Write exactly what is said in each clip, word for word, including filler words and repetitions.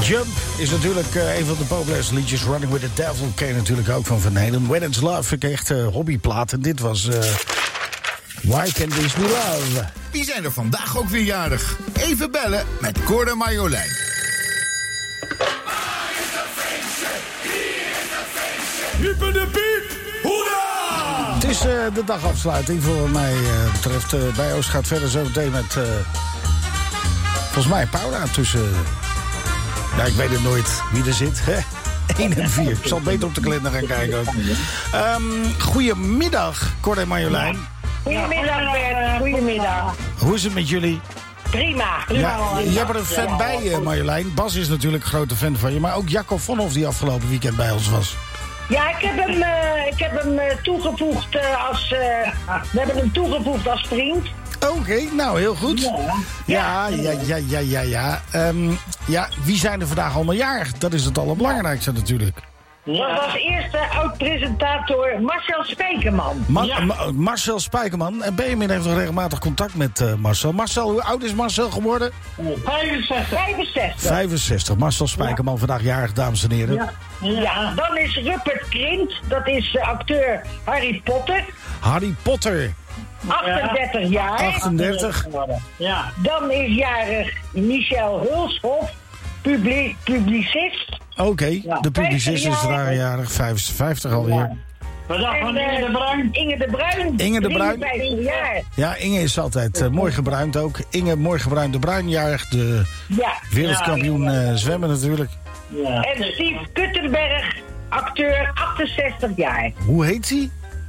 Jump is natuurlijk uh, een van de populairste liedjes. Running with the Devil ken je natuurlijk ook van Van Halen. When It's Love vind ik echt uh, hobbyplaat. En dit was uh, Why Can't This Be Love. Wie zijn er vandaag ook weer jarig? Even bellen met Cor en Marjolein. Hyper de piep! Hoera! Het is uh, de dagafsluiting voor wat mij uh, betreft. Uh, bij Oost gaat verder zo meteen met... Uh, volgens mij Paula tussen... Ja, ik weet het nooit wie er zit. Hè? één en vier. Ik zal beter op de kalender gaan kijken ook. Um, goedemiddag, Cor en Marjolein. Goedemiddag, Bert. Goedemiddag. Hoe is het met jullie? Prima. prima. Ja, je hebt er een fan bij je, Marjolein. Bas is natuurlijk een grote fan van je. Maar ook Jacob Vonhoff die afgelopen weekend bij ons was. Ja, ik heb hem, uh, ik heb hem uh, toegevoegd uh, als... Uh, we hebben hem toegevoegd als vriend. Oké, okay, nou heel goed. Ja, ja, ja, ja, ja, ja. Ja. Um, ja, wie zijn er vandaag allemaal jarig? Dat is het allerbelangrijkste natuurlijk. Dat was eerste oud-presentator Marcel Spijkerman. Ma- ja. Ma- Marcel Spijkerman. En Benjamin heeft nog regelmatig contact met uh, Marcel. Marcel, hoe oud is Marcel geworden? vijfenzestig. vijfenzestig. vijfenzestig. Marcel Spijkerman, ja. Vandaag jarig, dames en heren. Ja. Ja, dan is Rupert Grint. Dat is uh, acteur Harry Potter. Harry Potter. achtendertig jaar. achtendertig. Ja. Dan is jarig Michel Hulshoff, publi- publicist. Oké, okay, ja. De publicist is daar jarig, vijfenvijftig alweer. Ja. Wat dacht van Inge de Bruin? Inge de Bruin. Inge de Bruin. Jaar. Ja, Inge is altijd uh, mooi gebruind ook. Inge, mooi gebruind de Bruin, jarig. De ja. wereldkampioen uh, zwemmen natuurlijk. Ja. En Steve Kuttenberg, acteur, achtenzestig jaar. Hoe heet hij?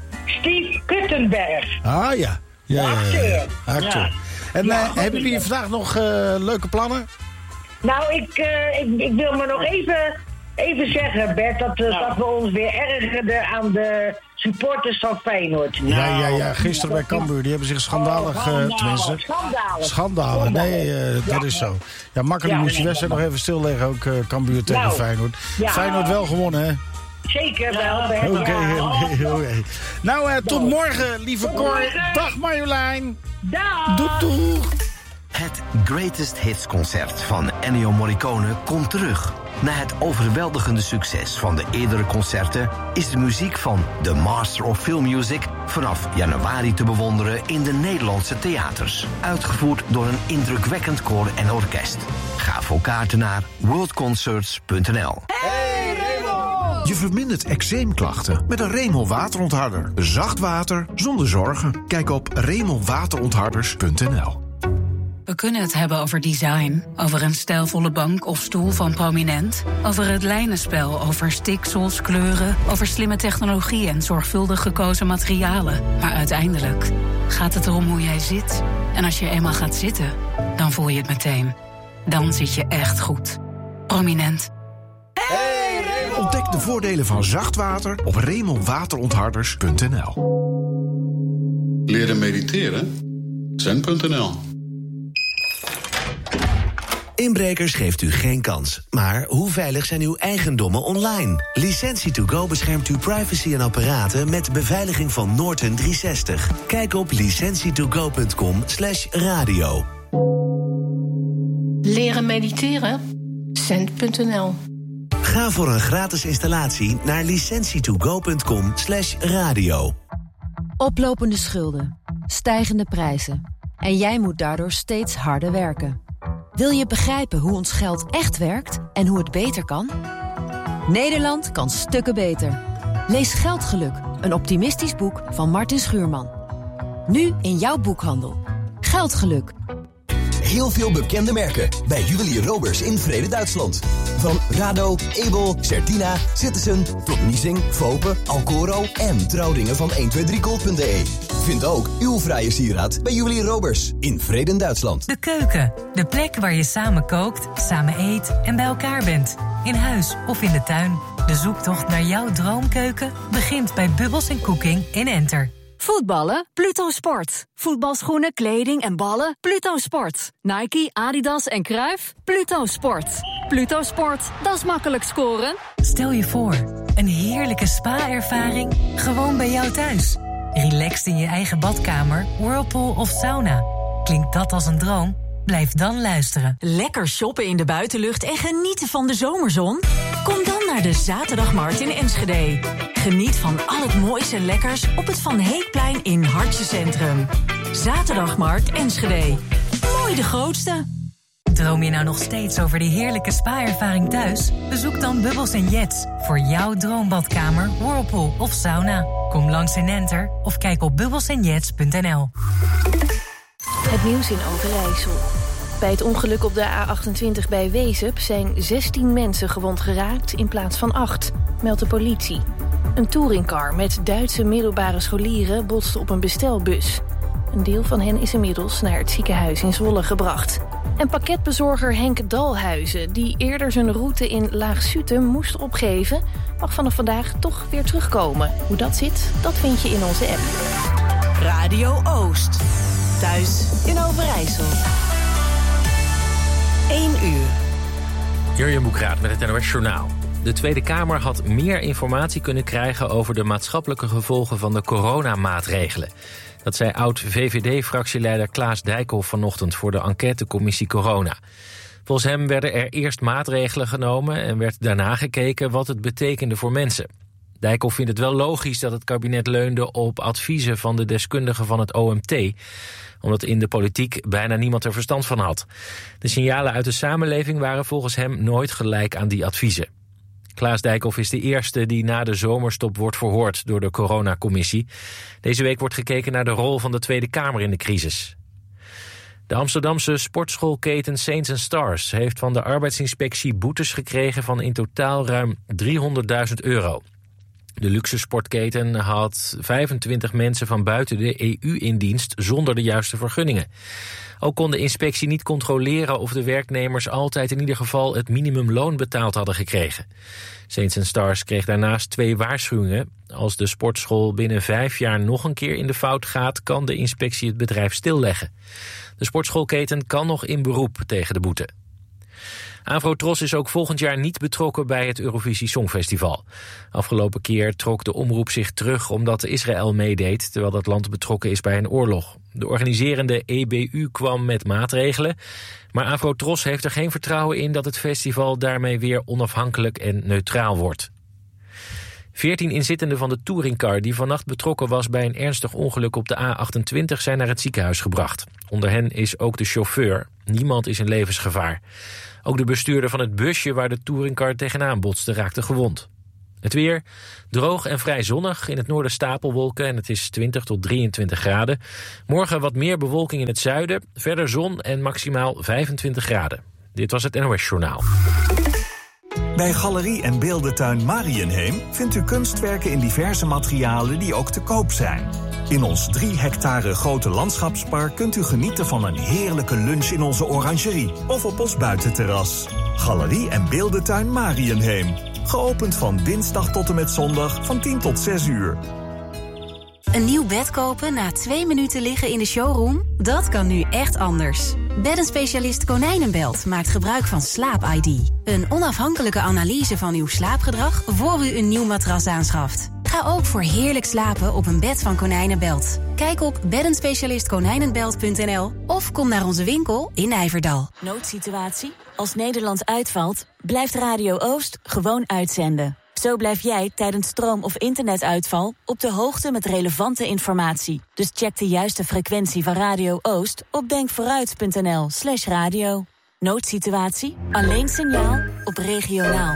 Steve Kuttenberg. Ah ja. Ja, ja, ja, ja, ja. Acteur. Ja. En ja, uh, hebben jullie vandaag nog uh, leuke plannen? Nou, ik, uh, ik, ik wil me nog even, even zeggen, Bert, dat, uh, ja. dat we ons weer ergerden aan de supporters van Feyenoord. Ja, ja, ja. Gisteren bij Cambuur, die hebben zich schandalig... Uh, tenminste, schandalen. Schandalen, nee, uh, dat ja. is zo. Ja, makkelijk ja, moest je wedstrijd nog even stilleggen, ook uh, Cambuur tegen nou, Feyenoord. Ja. Feyenoord wel gewonnen, hè? Zeker wel, Bert. Oké, okay, oké, oké. Nou, uh, tot morgen, lieve Cor. Dag Marjolein. Dag. Doei, doei. Het Greatest Hits concert van Ennio Morricone komt terug. Na het overweldigende succes van de eerdere concerten is de muziek van The Master of Film Music vanaf januari te bewonderen in de Nederlandse theaters. Uitgevoerd door een indrukwekkend koor en orkest. Ga voor kaarten naar worldconcerts punt n l. Hey Remo! Je vermindert eczeemklachten met een Remo waterontharder. Zacht water zonder zorgen. Kijk op remo waterontharders punt n l. We kunnen het hebben over design, over een stijlvolle bank of stoel van Prominent, over het lijnenspel, over stiksels, kleuren, over slimme technologie en zorgvuldig gekozen materialen. Maar uiteindelijk gaat het erom hoe jij zit. En als je eenmaal gaat zitten, dan voel je het meteen. Dan zit je echt goed. Prominent. Hey, Remo! Ontdek de voordelen van zacht water op remo waterontharders punt n l. Leren mediteren? zen punt n l. Inbrekers geeft u geen kans. Maar hoe veilig zijn uw eigendommen online? Licentie to go beschermt uw privacy en apparaten met beveiliging van Norton driehonderdzestig. Kijk op licentie to go punt com slash radio. Leren mediteren? zen punt n l. Ga voor een gratis installatie naar licentie to go punt com slash radio. Oplopende schulden, stijgende prijzen. En jij moet daardoor steeds harder werken. Wil je begrijpen hoe ons geld echt werkt en hoe het beter kan? Nederland kan stukken beter. Lees Geldgeluk, een optimistisch boek van Martin Schuurman. Nu in jouw boekhandel. Geldgeluk. Heel veel bekende merken bij Juwelier Roberts in Vrede, Duitsland. Van Rado, Ebel, Certina, Citizen tot Niesing, Fope, Alcoro en trouwringen van honderdtwintig gold punt d e. Vind ook uw vrije sieraad bij Juwelier Roberts in Vreden, Duitsland. De keuken, de plek waar je samen kookt, samen eet en bij elkaar bent. In huis of in de tuin. De zoektocht naar jouw droomkeuken begint bij Bubbles en Cooking in Enter. Voetballen? Pluto Sport. Voetbalschoenen, kleding en ballen? Pluto Sport. Nike, Adidas en Cruijff? Pluto Sport. Pluto Sport, dat is makkelijk scoren. Stel je voor, een heerlijke spa-ervaring gewoon bij jou thuis. Relaxed in je eigen badkamer, whirlpool of sauna. Klinkt dat als een droom? Blijf dan luisteren. Lekker shoppen in de buitenlucht en genieten van de zomerzon? Kom dan naar de Zaterdagmarkt in Enschede. Geniet van al het moois en lekkers op het Van Heekplein in Hartje Centrum. Zaterdagmarkt Enschede. Mooi de grootste. Droom je nou nog steeds over die heerlijke spa-ervaring thuis? Bezoek dan Bubbles en Jets voor jouw droombadkamer, whirlpool of sauna. Kom langs in Enter of kijk op bubbles en jets punt n l. Het nieuws in Overijssel. Bij het ongeluk op de A achtentwintig bij Wezep zijn zestien mensen gewond geraakt in plaats van acht, meldt de politie. Een touringcar met Duitse middelbare scholieren botste op een bestelbus. Een deel van hen is inmiddels naar het ziekenhuis in Zwolle gebracht. En pakketbezorger Henk Dalhuizen, die eerder zijn route in Laag-Sutem moest opgeven, mag vanaf vandaag toch weer terugkomen. Hoe dat zit, dat vind je in onze app. Radio Oost. Thuis in Overijssel. één uur. Jurjen Boekraat met het N O S Journaal. De Tweede Kamer had meer informatie kunnen krijgen over de maatschappelijke gevolgen van de coronamaatregelen. Dat zei oud-V V D-fractieleider Klaas Dijkhoff vanochtend voor de enquêtecommissie Corona. Volgens hem werden er eerst maatregelen genomen en werd daarna gekeken wat het betekende voor mensen. Dijkhoff vindt het wel logisch dat het kabinet leunde op adviezen van de deskundigen van het O M T, omdat in de politiek bijna niemand er verstand van had. De signalen uit de samenleving waren volgens hem nooit gelijk aan die adviezen. Klaas Dijkhoff is de eerste die na de zomerstop wordt verhoord door de coronacommissie. Deze week wordt gekeken naar de rol van de Tweede Kamer in de crisis. De Amsterdamse sportschoolketen Saints and Stars heeft van de arbeidsinspectie boetes gekregen van in totaal ruim driehonderdduizend euro. De luxe sportketen had vijfentwintig mensen van buiten de E U in dienst zonder de juiste vergunningen. Ook kon de inspectie niet controleren of de werknemers altijd in ieder geval het minimumloon betaald hadden gekregen. Saints and Stars kreeg daarnaast twee waarschuwingen. Als de sportschool binnen vijf jaar nog een keer in de fout gaat, kan de inspectie het bedrijf stilleggen. De sportschoolketen kan nog in beroep tegen de boete. Afro-Tros is ook volgend jaar niet betrokken bij het Eurovisie Songfestival. Afgelopen keer trok de omroep zich terug omdat Israël meedeed, terwijl dat land betrokken is bij een oorlog. De organiserende E B U kwam met maatregelen, maar Afro-Tros heeft er geen vertrouwen in dat het festival daarmee weer onafhankelijk en neutraal wordt. Veertien inzittenden van de touringcar die vannacht betrokken was bij een ernstig ongeluk op de A achtentwintig zijn naar het ziekenhuis gebracht. Onder hen is ook de chauffeur. Niemand is in levensgevaar. Ook de bestuurder van het busje waar de touringcar tegenaan botste raakte gewond. Het weer, droog en vrij zonnig. In het noorden stapelwolken en het is twintig tot drieëntwintig graden. Morgen wat meer bewolking in het zuiden. Verder zon en maximaal vijfentwintig graden. Dit was het N O S Journaal. Bij Galerie en Beeldentuin Mariënheem vindt u kunstwerken in diverse materialen die ook te koop zijn. In ons drie hectare grote landschapspark kunt u genieten van een heerlijke lunch in onze orangerie of op ons buitenterras. Galerie en Beeldentuin Mariënheem. Geopend van dinsdag tot en met zondag van tien tot zes uur. Een nieuw bed kopen na twee minuten liggen in de showroom? Dat kan nu echt anders. Beddenspecialist Konijnenbelt maakt gebruik van Slaap I D. Een onafhankelijke analyse van uw slaapgedrag voor u een nieuw matras aanschaft. Ga ook voor heerlijk slapen op een bed van Konijnenbelt. Kijk op beddenspecialist konijnenbelt punt n l of kom naar onze winkel in Nijverdal. Noodsituatie? Als Nederland uitvalt, blijft Radio Oost gewoon uitzenden. Zo blijf jij tijdens stroom- of internetuitval op de hoogte met relevante informatie. Dus check de juiste frequentie van Radio Oost op denkvooruit punt n l slash radio. Noodsituatie? Alleen signaal op regionaal.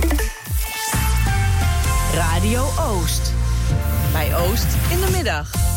Radio Oost. Bij Oost in de middag.